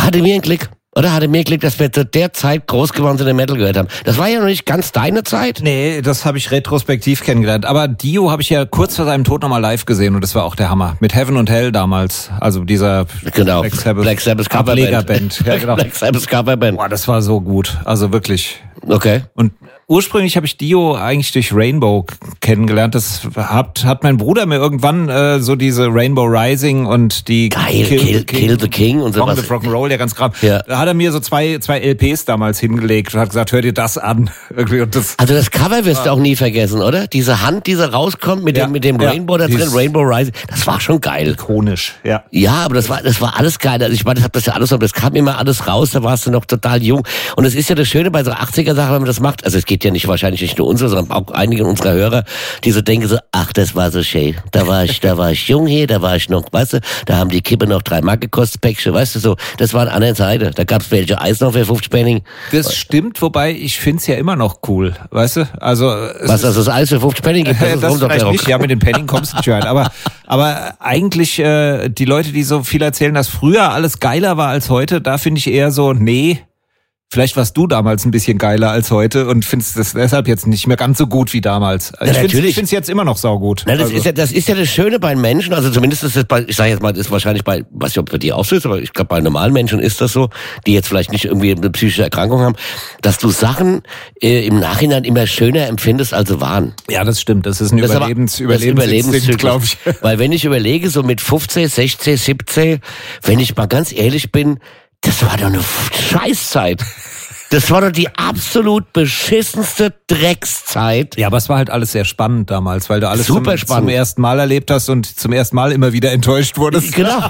hatte mir einen Klick. Oder hatte mir Glück, dass wir zu der Zeit groß geworden sind und Metal gehört haben. Das war ja noch nicht ganz deine Zeit. Nee, das habe ich retrospektiv kennengelernt. Aber Dio habe ich ja kurz vor seinem Tod nochmal live gesehen und das war auch der Hammer. Mit Heaven und Hell damals. Also dieser Black Sabbath Coverband. Ja, genau. Black Sabbath Coverband. Boah, das war so gut. Also wirklich. Okay. Und ursprünglich habe ich Dio eigentlich durch Rainbow kennengelernt. Das hat mein Bruder mir irgendwann so diese Rainbow Rising und die Kill the King und sowas. Song the Rock'n'Roll, der ganz krass. Ja. Da hat er mir so zwei LPs damals hingelegt und hat gesagt, hör dir das an. Irgendwie und das. Also das Cover wirst du auch nie vergessen, oder? Diese Hand, die so rauskommt mit dem Rainbow da drin, Rainbow Rising. Das war schon geil. Ikonisch, ja. Ja, aber das war alles geil. Also ich meine, das kam immer alles raus, da warst du noch total jung. Und es ist ja das Schöne bei so 80er-Sachen, wenn man das macht. Also es geht ja nicht wahrscheinlich nicht nur unsere, sondern auch einige unserer Hörer, die so denken so, ach, das war so schön. Da war ich jung hier, da war ich noch, weißt du, da haben die Kippe noch 3 Mark gekostet, Päckchen, weißt du so. Das war eine andere Seite. Da gab's welche Eis noch für 50 Pfennig. Das stimmt, wobei ich find's ja immer noch cool, weißt du? Also was, also das Eis für 50 Pfennig gibt, das vielleicht nicht. Ja, mit den Penning kommst du nicht rein. Aber eigentlich die Leute, die so viel erzählen, dass früher alles geiler war als heute, da finde ich eher so, nee, vielleicht warst du damals ein bisschen geiler als heute und findest das deshalb jetzt nicht mehr ganz so gut wie damals. Ja, ich finde es jetzt immer noch saugut. Na, das ist ja das Schöne bei Menschen, also zumindest ist das bei, ich sage jetzt mal, das ist wahrscheinlich bei, weiß nicht, ob bei dir auch so ist, aber ich glaube bei normalen Menschen ist das so, die jetzt vielleicht nicht irgendwie eine psychische Erkrankung haben, dass du Sachen im Nachhinein immer schöner empfindest, als sie waren. Ja, das stimmt. Das ist ein Überlebensinstinkt, glaube ich. Weil wenn ich überlege, so mit 15, 16, 17, wenn ich mal ganz ehrlich bin, das war doch eine Scheißzeit. Das war doch die absolut beschissenste Dreckszeit. Ja, aber es war halt alles sehr spannend damals, weil du alles zum ersten Mal erlebt hast und zum ersten Mal immer wieder enttäuscht wurdest. Genau.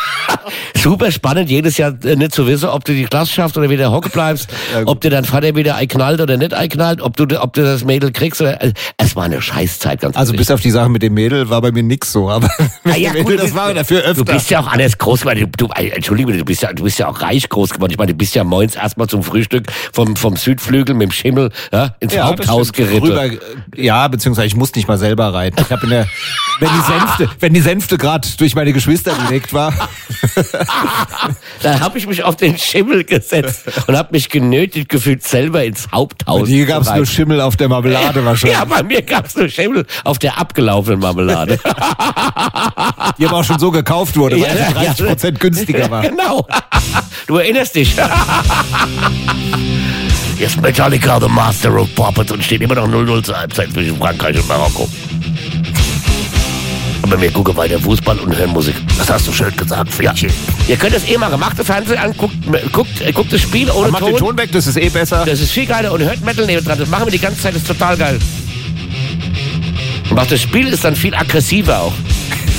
Super spannend, jedes Jahr nicht zu wissen, ob du die Klasse schaffst oder wieder hocke bleibst, ob dir dein Vater wieder einknallt oder nicht einknallt, ob du das Mädel kriegst oder, es war eine Scheißzeit, ganz Also bis auf die Sache mit dem Mädel war bei mir nix so, aber ja, gut, das war dafür öfter. Du bist ja auch alles groß geworden, Entschuldigung, du bist ja auch reich groß geworden. Ich meine, du bist ja morgens erstmal zum Frühstück vom Südflügel mit dem Schimmel ins Haupthaus geritten. Ja, beziehungsweise ich musste nicht mal selber reiten. Ich habe wenn die Sänfte gerade durch meine Geschwister gelegt war. Da habe ich mich auf den Schimmel gesetzt und habe mich genötigt gefühlt, selber ins Haupthaus bei dir gab's nur Schimmel auf der Marmelade wahrscheinlich. Ja, bei mir gab's nur Schimmel auf der abgelaufenen Marmelade. Die aber auch schon so gekauft wurde, weil es 30% günstiger war. Genau. Du erinnerst dich. Jetzt Metallica, The Master of Puppets und steht immer noch 0-0 zur Halbzeit zwischen Frankreich und Marokko. Aber wir gucken weiter Fußball und hören Musik. Das hast du schön gesagt, Fiatchen. Ihr könnt das mal gemacht, das Fernsehen anguckt, guckt das Spiel ohne Ton. Macht den Ton weg, das ist besser. Das ist viel geiler und hört Metal neben dran. Das machen wir die ganze Zeit, das ist total geil. Und auch das Spiel ist dann viel aggressiver auch.